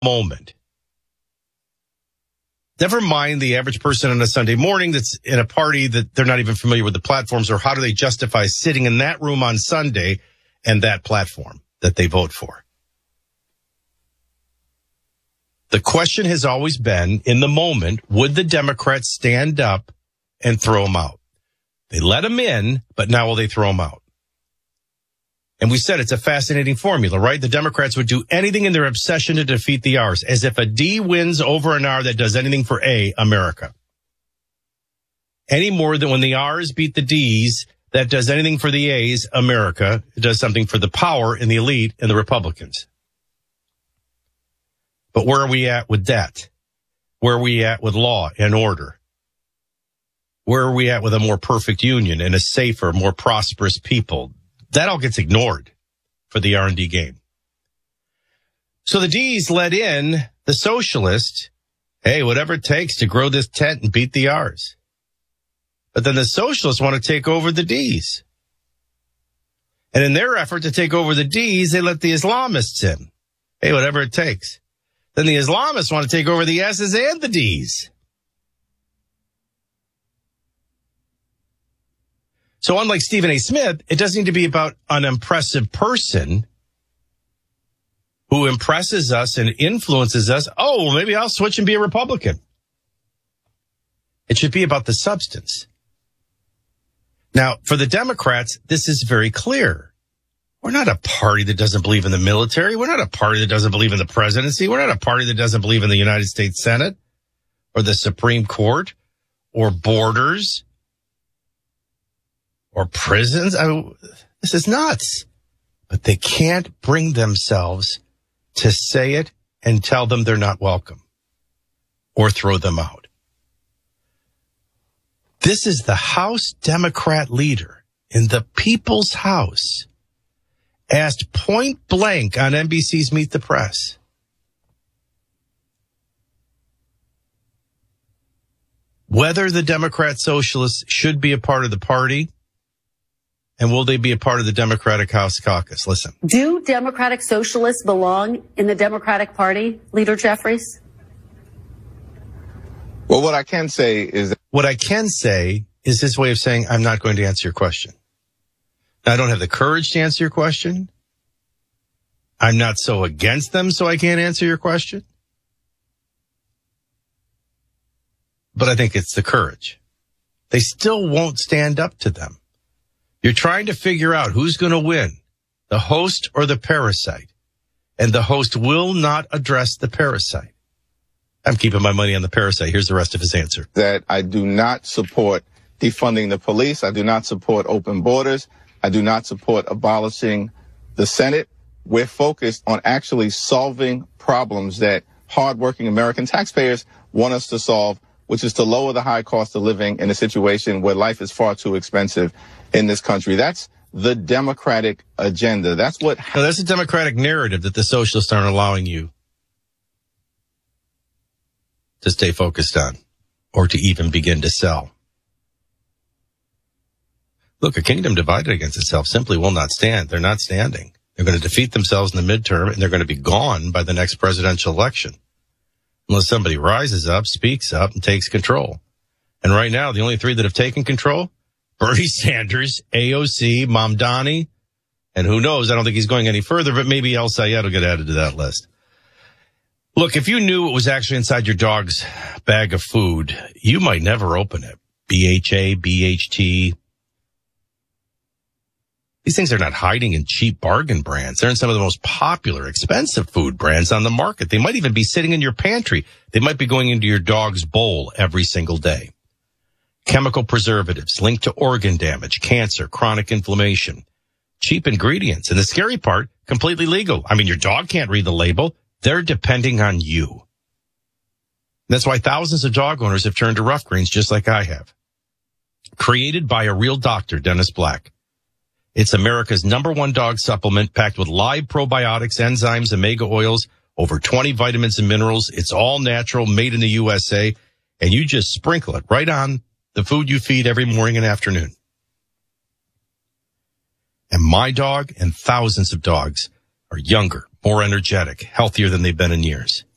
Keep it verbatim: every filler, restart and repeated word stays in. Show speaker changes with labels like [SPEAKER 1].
[SPEAKER 1] moment. Never mind the average person on a Sunday morning that's in a party that they're not even familiar with the platforms, or how do they justify sitting in that room on Sunday and that platform that they vote for. The question has always been, in the moment, would the Democrats stand up and throw them out? They let them in, but now will they throw them out? And we said it's a fascinating formula, right? The Democrats would do anything in their obsession to defeat the R's, as if a D wins over an R that does anything for A, America. Any more than when the R's beat the D's, that does anything for the A's, America. It does something for the power and the elite and the Republicans. But where are we at with that? Where are we at with law and order? Where are we at with a more perfect union and a safer, more prosperous people? That all gets ignored for the R and D game. So the D's let in the socialists, hey, whatever it takes to grow this tent and beat the R's. But then the socialists want to take over the D's. And in their effort to take over the D's, they let the Islamists in. Hey, whatever it takes. Then the Islamists want to take over the S's and the D's. So unlike Stephen A. Smith, it doesn't need to be about an impressive person who impresses us and influences us. Oh, well, maybe I'll switch and be a Republican. It should be about the substance. Now, for the Democrats, this is very clear. We're not a party that doesn't believe in the military. We're not a party that doesn't believe in the presidency. We're not a party that doesn't believe in the United States Senate or the Supreme Court or borders or prisons. I mean, this is nuts. But they can't bring themselves to say it and tell them they're not welcome or throw them out. This is the House Democrat leader in the People's House asked point blank on N B C's Meet the Press. Whether the Democrat Socialists should be a part of the party, and will they be a part of the Democratic House Caucus? Listen.
[SPEAKER 2] Do Democratic Socialists belong in the Democratic Party, Leader Jeffries?
[SPEAKER 3] Well, what I can say is that
[SPEAKER 1] What I can say is his way of saying, I'm not going to answer your question. Now, I don't have the courage to answer your question. I'm not so against them, so I can't answer your question. But I think it's the courage. They still won't stand up to them. You're trying to figure out who's going to win, the host or the parasite. And the host will not address the parasite. I'm keeping my money on the parasite. Here's the rest of his answer.
[SPEAKER 3] That I do not support defunding the police. I do not support open borders. I do not support abolishing the Senate. We're focused on actually solving problems that hardworking American taxpayers want us to solve, which is to lower the high cost of living in a situation where life is far too expensive in this country. That's the Democratic agenda. That's what.
[SPEAKER 1] Now, that's a Democratic narrative that the socialists aren't allowing you to stay focused on or to even begin to sell. Look, a kingdom divided against itself simply will not stand. They're not standing. They're going to defeat themselves in the midterm, and they're going to be gone by the next presidential election unless somebody rises up, speaks up, and takes control. And right now, the only three that have taken control, Bernie Sanders, A O C, Mamdani, and who knows, I don't think he's going any further, but maybe El Sayed will get added to that list. Look, if you knew what was actually inside your dog's bag of food, you might never open it. B H A, B H T. These things are not hiding in cheap bargain brands. They're in some of the most popular, expensive food brands on the market. They might even be sitting in your pantry. They might be going into your dog's bowl every single day. Chemical preservatives linked to organ damage, cancer, chronic inflammation. Cheap ingredients. And the scary part, completely legal. I mean, your dog can't read the label. They're depending on you. That's why thousands of dog owners have turned to Rough Greens just like I have. Created by a real doctor, Dennis Black. It's America's number one dog supplement packed with live probiotics, enzymes, omega oils, over twenty vitamins and minerals. It's all natural, made in the U S A, and you just sprinkle it right on the food you feed every morning and afternoon. And my dog and thousands of dogs are younger, more energetic, healthier than they've been in years.